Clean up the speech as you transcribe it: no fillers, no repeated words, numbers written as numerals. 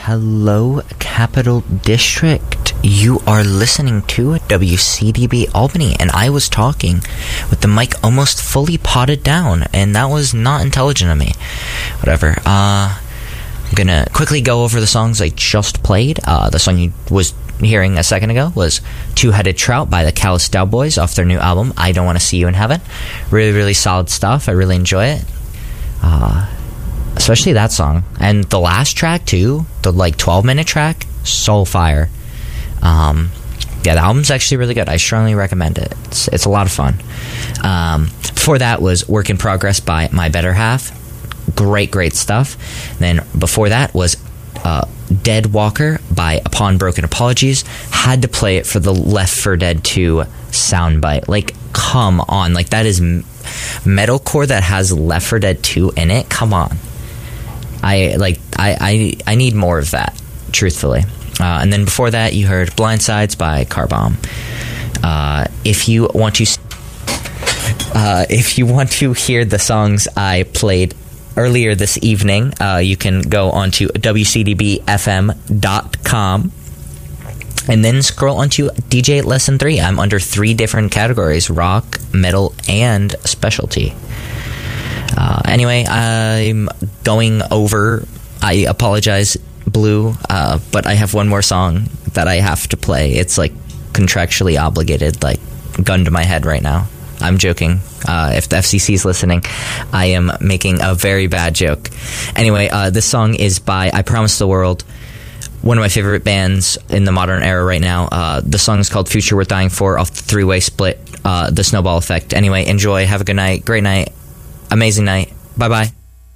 Hello, Capital District. You are listening to WCDB Albany, and I was talking with the mic almost fully potted down, and that was not intelligent of me. Whatever. I'm gonna quickly go over the songs I just played. The song you was hearing a second ago was Two-Headed Trout by the Callous Cowboys off their new album, I Don't Want to See You in Heaven. Really, really solid stuff. I really enjoy it. Especially that song. And the last track, too, the 12-minute track, so fire. Yeah, the album's actually really good. I strongly recommend it. It's a lot of fun. Before that was Work in Progress by My Better Half. Great stuff. Then before that was Dead Walker by Upon Broken Apologies. Had to play it for the Left 4 Dead 2 soundbite. Come on. That is metalcore that has Left 4 Dead 2 in it. Come on. I need more of that, truthfully. And then before that, you heard Blindsides by Car Bomb. If you want to hear the songs I played earlier this evening, you can go onto wcdbfm.com and then scroll onto DJ Lesson 3. I'm under 3 different categories: rock, metal, and specialty. Anyway, I'm going over. I apologize, Blue, but I have one more song that I have to play. It's contractually obligated, gun to my head right now. I'm joking. If the FCC is listening, I am making a very bad joke. Anyway, this song is by I Promise the World, one of my favorite bands in the modern era right now. The song is called Future Worth Dying For off the 3-way split, The Snowball Effect. Anyway, enjoy. Have a good night. Great night. Amazing night. Bye-bye.